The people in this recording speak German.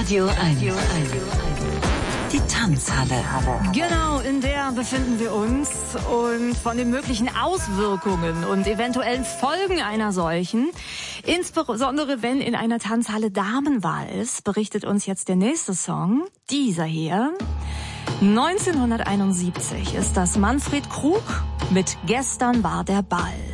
Radio 1. Die Tanzhalle. Genau, in der befinden wir uns und von den möglichen Auswirkungen und eventuellen Folgen einer solchen, insbesondere wenn in einer Tanzhalle Damenwahl ist, berichtet uns jetzt der nächste Song, dieser hier. 1971 ist das Manfred Krug mit Gestern war der Ball.